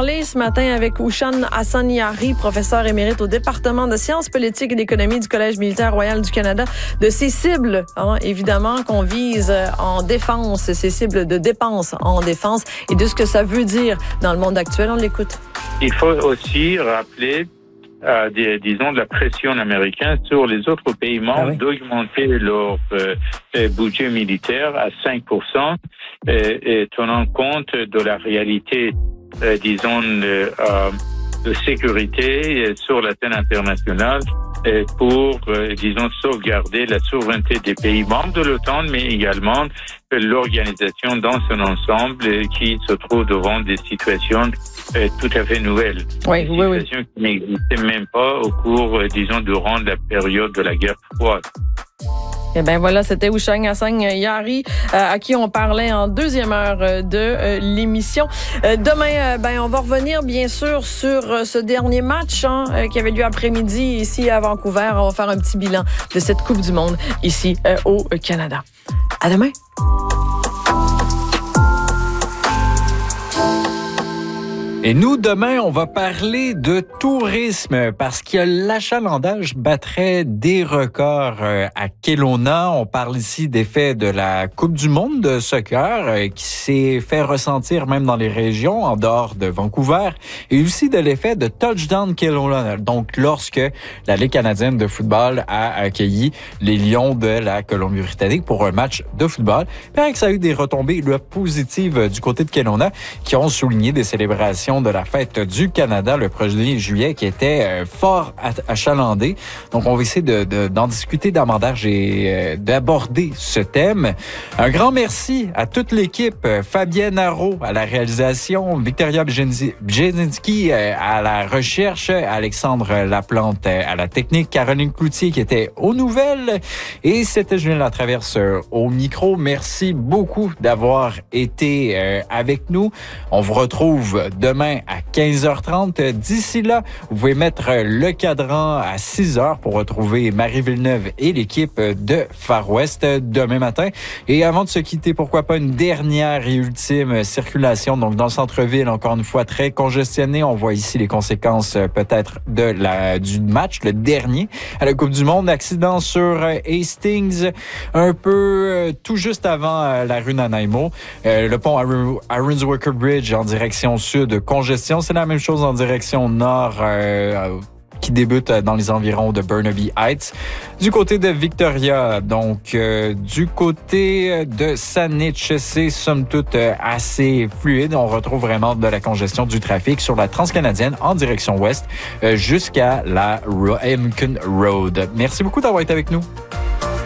parler ce matin avec Ushan Hassan-Yari, professeur émérite au département de sciences politiques et d'économie du Collège militaire royal du Canada, de ces cibles, évidemment, qu'on vise en défense, ces cibles de dépenses en défense et de ce que ça veut dire dans le monde actuel. On l'écoute. Il faut aussi rappeler disons, de la pression américaine sur les autres pays membres d'augmenter leur budget militaire à 5%, et tenant compte de la réalité, disons, de sécurité sur la scène internationale pour, disons, sauvegarder la souveraineté des pays membres de l'OTAN, mais également l'organisation dans son ensemble qui se trouve devant des situations tout à fait nouvelles. Oui. Qui n'existaient même pas au cours, disons, durant la période de la guerre froide. Eh bien voilà, c'était Ushan Hassan-Yari à qui on parlait en deuxième heure de l'émission. Demain, on va revenir bien sûr sur ce dernier match qui avait lieu après-midi ici à Vancouver. On va faire un petit bilan de cette Coupe du Monde ici au Canada. À demain! Et nous, demain, on va parler de tourisme parce que l'achalandage battrait des records à Kelowna. On parle ici des faits de la Coupe du monde de soccer qui s'est fait ressentir même dans les régions en dehors de Vancouver et aussi de l'effet de Touchdown Kelowna. Donc, lorsque la Ligue canadienne de football a accueilli les Lions de la Colombie-Britannique pour un match de football, il paraît que ça a eu des retombées positives du côté de Kelowna qui ont souligné des célébrations de la fête du Canada le 1er juillet qui était fort achalandé. Donc, on va essayer d'en discuter davantage et d'aborder ce thème. Un grand merci à toute l'équipe. Fabienne Haro à la réalisation, Victoria Bjezinski à la recherche, Alexandre Laplante à la technique, Caroline Cloutier qui était aux nouvelles et c'était Julien Latraverse au micro. Merci beaucoup d'avoir été avec nous. On vous retrouve demain à 15h30. D'ici là, vous pouvez mettre le cadran à 6h pour retrouver Marie Villeneuve et l'équipe de Far West demain matin. Et avant de se quitter, pourquoi pas une dernière et ultime circulation. Donc, dans le centre-ville, encore une fois, très congestionné. On voit ici les conséquences peut-être du match, le dernier à la Coupe du Monde. Accident sur Hastings, un peu tout juste avant la rue Nanaimo. Le pont Aaron's Walker Bridge en direction sud, congestion. C'est la même chose en direction nord qui débute dans les environs de Burnaby Heights. Du côté de Victoria, donc du côté de Saanich, c'est somme toute assez fluide. On retrouve vraiment de la congestion du trafic sur la transcanadienne en direction ouest jusqu'à la Hamilton Road. Merci beaucoup d'avoir été avec nous.